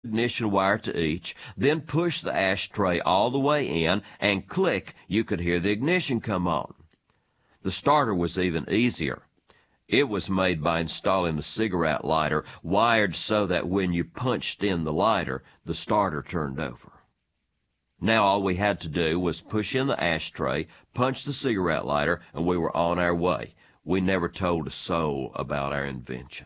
ignition wire to each, then push the ashtray all the way in, and click, you could hear the ignition come on. The starter was even easier. It was made by installing a cigarette lighter wired so that when you punched in the lighter, the starter turned over. Now all we had to do was push in the ashtray, punch the cigarette lighter, and we were on our way. We never told a soul about our invention.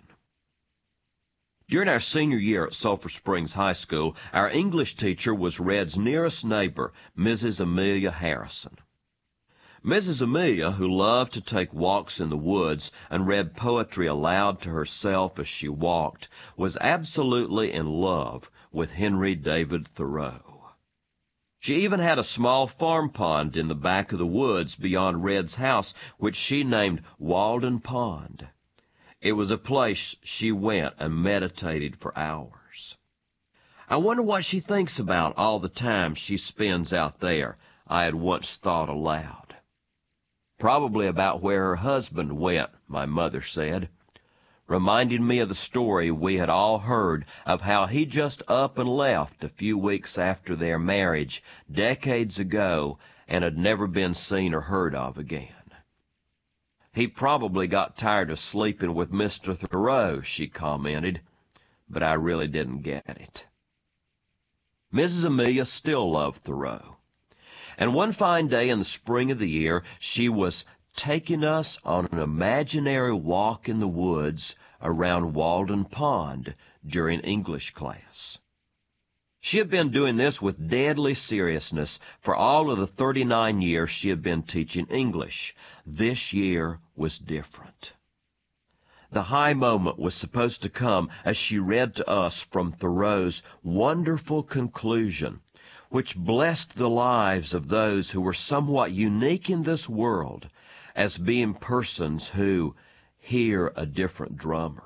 During our senior year at Sulphur Springs High School, our English teacher was Red's nearest neighbor, Mrs. Amelia Harrison. Mrs. Amelia, who loved to take walks in the woods and read poetry aloud to herself as she walked, was absolutely in love with Henry David Thoreau. She even had a small farm pond in the back of the woods beyond Red's house, which she named Walden Pond. It was a place she went and meditated for hours. I wonder what she thinks about all the time she spends out there, I had once thought aloud. Probably about where her husband went, my mother said, reminding me of the story we had all heard of how he just up and left a few weeks after their marriage decades ago and had never been seen or heard of again. He probably got tired of sleeping with Mr. Thoreau, she commented, but I really didn't get it. Mrs. Amelia still loved Thoreau, and one fine day in the spring of the year, she was taking us on an imaginary walk in the woods around Walden Pond during English class. She had been doing this with deadly seriousness for all of the 39 years she had been teaching English. This year was different. The high moment was supposed to come as she read to us from Thoreau's wonderful conclusion, which blessed the lives of those who were somewhat unique in this world as being persons who hear a different drummer.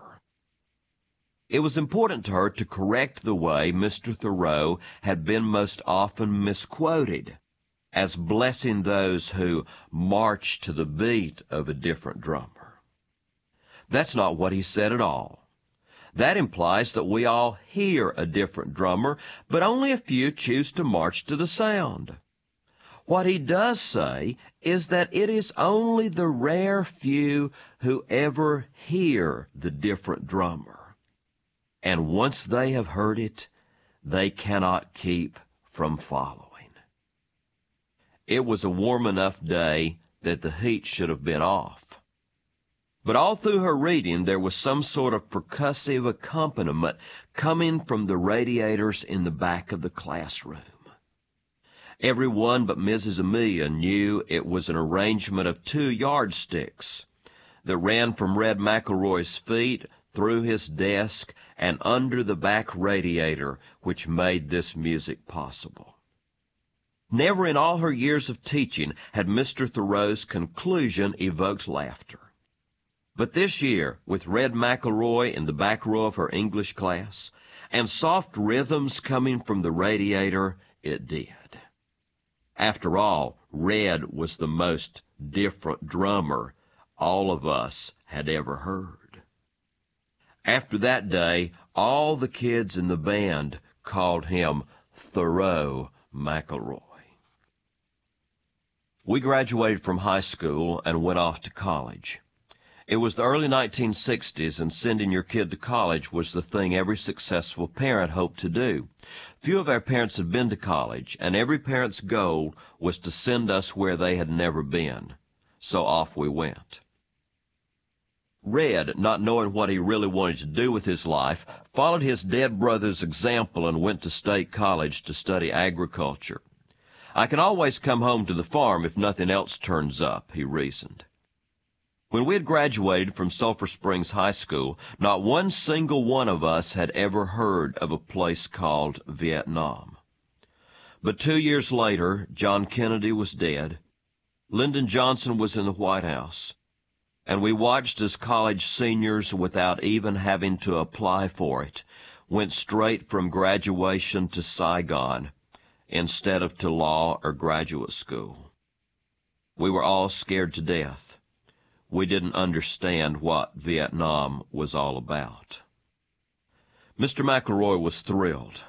It was important to her to correct the way Mr. Thoreau had been most often misquoted as blessing those who march to the beat of a different drummer. That's not what he said at all. That implies that we all hear a different drummer, but only a few choose to march to the sound. What he does say is that it is only the rare few who ever hear the different drummer. And once they have heard it, they cannot keep from following. It was a warm enough day that the heat should have been off. But all through her reading, there was some sort of percussive accompaniment coming from the radiators in the back of the classroom. Everyone but Mrs. Amelia knew it was an arrangement of 2 yardsticks that ran from Red McElroy's feet through his desk and under the back radiator, which made this music possible. Never in all her years of teaching had Mr. Thoreau's conclusion evoked laughter. But this year, with Red McElroy in the back row of her English class, and soft rhythms coming from the radiator, it did. After all, Red was the most different drummer all of us had ever heard. After that day, all the kids in the band called him Thoreau McElroy. We graduated from high school and went off to college. It was the early 1960s, and sending your kid to college was the thing every successful parent hoped to do. Few of our parents had been to college, and every parent's goal was to send us where they had never been. So off we went. Red, not knowing what he really wanted to do with his life, followed his dead brother's example and went to State College to study agriculture. I can always come home to the farm if nothing else turns up, he reasoned. When we had graduated from Sulphur Springs High School, not one single one of us had ever heard of a place called Vietnam. But 2 years later, John Kennedy was dead, Lyndon Johnson was in the White House, and we watched as college seniors, without even having to apply for it, went straight from graduation to Saigon instead of to law or graduate school. We were all scared to death. We didn't understand what Vietnam was all about. Mr. McElroy was thrilled.